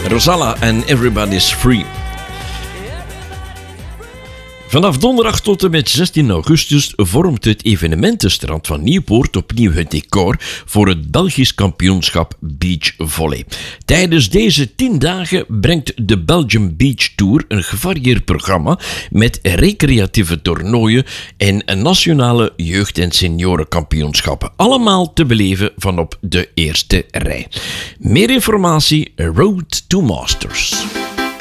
Rosalla en Everybody's Free. Vanaf donderdag tot en met 16 augustus vormt het evenementenstrand van Nieuwpoort opnieuw het decor voor het Belgisch kampioenschap Beach Volley. Tijdens deze 10 dagen brengt de Belgian Beach Tour een gevarieerd programma met recreatieve toernooien en nationale jeugd- en seniorenkampioenschappen. Allemaal te beleven vanop de eerste rij. Meer informatie, Road to Masters.